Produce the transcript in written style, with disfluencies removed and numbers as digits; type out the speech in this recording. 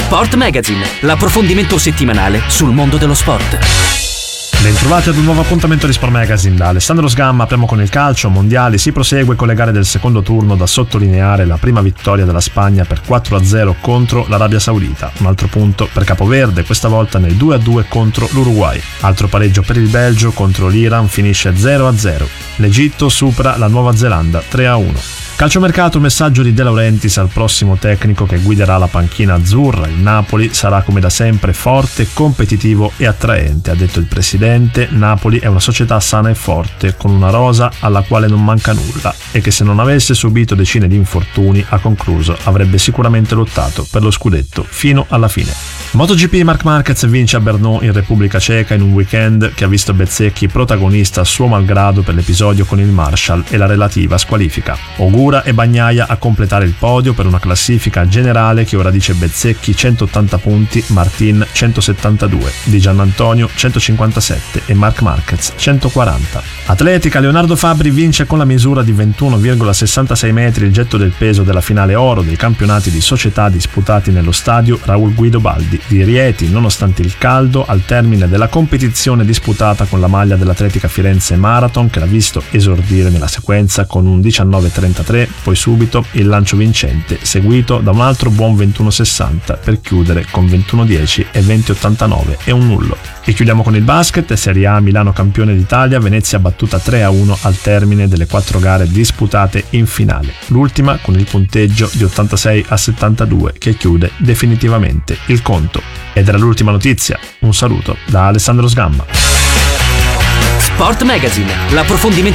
Sport Magazine, l'approfondimento settimanale sul mondo dello sport. Bentrovati ad un nuovo appuntamento di Sport Magazine. Da Alessandro Sgamma apriamo con il calcio. Mondiali, si prosegue con le gare del secondo turno, da sottolineare la prima vittoria della Spagna per 4-0 contro l'Arabia Saudita, un altro punto per Capoverde, questa volta nel 2-2 contro l'Uruguay. Altro pareggio per il Belgio contro l'Iran, finisce 0-0. L'Egitto supera la Nuova Zelanda 3-1. Calciomercato, un messaggio di De Laurentiis al prossimo tecnico che guiderà la panchina azzurra. Il Napoli sarà come da sempre forte, competitivo e attraente, ha detto il presidente. Napoli è una società sana e forte, con una rosa alla quale non manca nulla e che, se non avesse subito decine di infortuni, ha concluso, avrebbe sicuramente lottato per lo scudetto fino alla fine. MotoGP, Marc Marquez vince a Brno in Repubblica Ceca in un weekend che ha visto Bezzecchi protagonista a suo malgrado per l'episodio con il Marshall e la relativa squalifica. Ogura e Bagnaia a completare il podio per una classifica generale che ora dice Bezzecchi 180 punti, Martin 172, Di Giannantonio 157 e Marc Marquez 140. Atletica, Leonardo Fabri vince con la misura di 21,66 metri il getto del peso della finale oro dei campionati di società disputati nello stadio Raul Guido Baldi di Rieti, nonostante il caldo, al termine della competizione disputata con la maglia dell'Atletica Firenze Marathon, che l'ha visto esordire nella sequenza con un 19.33, poi subito il lancio vincente, seguito da un altro buon 21.60 per chiudere con 21.10 e 20.89 e un nullo. E chiudiamo con il basket. Serie A, Milano campione d'Italia, Venezia battuta 3-1 al termine delle 4 gare disputate in finale, l'ultima con il punteggio di 86-72 che chiude definitivamente il conto. Ed era l'ultima notizia. Un saluto da Alessandro Sgamma. Sport Magazine, l'approfondimento